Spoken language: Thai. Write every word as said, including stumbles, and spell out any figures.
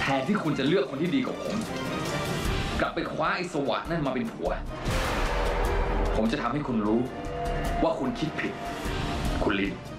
ทนที่คุณจะเลือกคนที่ดีกว่าผมกลับไปคว้าไอ้สวะนั่นมาเป็นผัวผมจะทำให้คุณรู้ว่าคุณคิดผิดคุณลิน